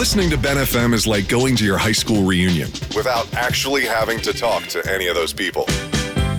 Listening to Ben FM is like going to your high school reunion without actually having to talk to any of those people.